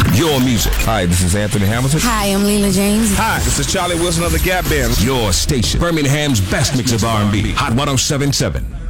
Your music. Hi, this is Anthony Hamilton. Hi, I'm Leela James. Hi, this is Charlie Wilson of the Gap Band. Your station. Birmingham's best mix of R&B. Hot 107.7.